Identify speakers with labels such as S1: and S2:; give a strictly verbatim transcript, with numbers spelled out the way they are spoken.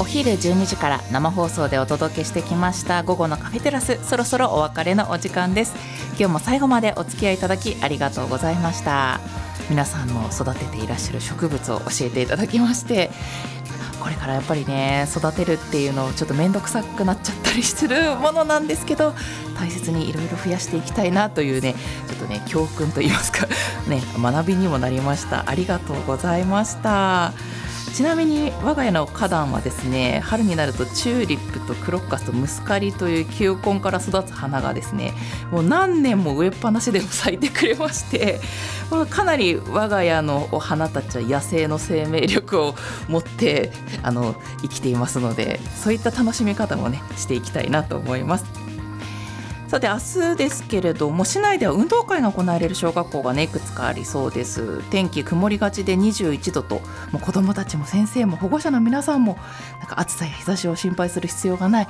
S1: お昼じゅうにじから生放送でお届けしてきました午後のカフェテラス、そろそろお別れのお時間です。今日も最後までお付き合いいただきありがとうございました。皆さんの育てていらっしゃる植物を教えていただきまして、これからやっぱりね育てるっていうのをちょっと面倒くさくなっちゃったりするものなんですけど、大切にいろいろ増やしていきたいなというね、ちょっとね教訓といいますかね、学びにもなりました。ありがとうございました。ちなみに我が家の花壇はですね、春になるとチューリップとクロッカスとムスカリという球根から育つ花がですね、もう何年も植えっぱなしでも咲いてくれまして、かなり我が家のお花たちは野生の生命力を持ってあの生きていますので、そういった楽しみ方もねしていきたいなと思います。さて明日ですけれども、市内では運動会が行われる小学校がねいくつかありそうです。天気曇りがちでにじゅういちどと、もう子どもたちも先生も保護者の皆さんもなんか暑さや日差しを心配する必要がない、